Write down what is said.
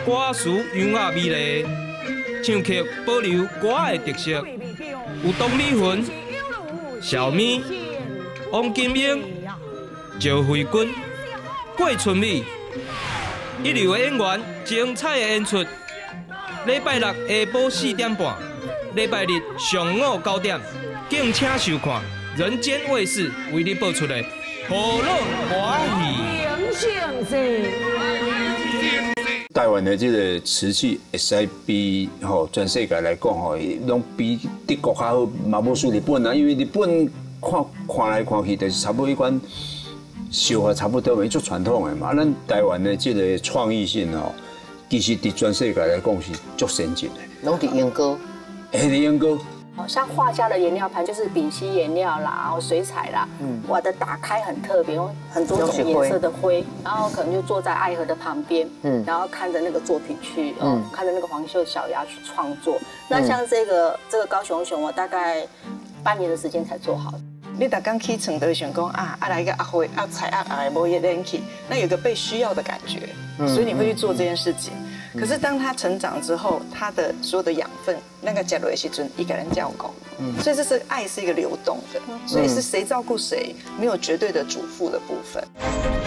歌词优雅美丽，唱曲保留歌的特色，有董丽云、小咪、王金英、赵慧君、郭春美，一流的演员，精彩的演出。礼拜六下晡4点半，礼拜日上午9点，敬请收看人间卫视为你播出的《何乐欢喜》。 台湾的这个瓷器，会使比全世界来讲拢比德国较好，嘛无输日本啊。因为日本看来看去，就是差不多一款烧法差不多，足传统的嘛。咱台湾的这个创意性其实伫全世界来讲是足先进的。 拢伫英国， 伫英国。 像画家的颜料盘就是丙烯颜料啦，然后水彩啦，我的打开很特别，很多种颜色的灰，然后可能就坐在爱河的旁边，然后看着那个作品去，看着那个黄袖小鸭去创作。那像这个高雄熊，我大概半年的时间才做好。 你打刚起床都会想讲来一个阿灰彩来摸一点起，那有个被需要的感觉，所以你会去做这件事情。可是当他成长之后，他的所有的养分，那个加入的时阵，一个人照顾，所以这是爱是一个流动的，所以是谁照顾谁，没有绝对的主妇的部分。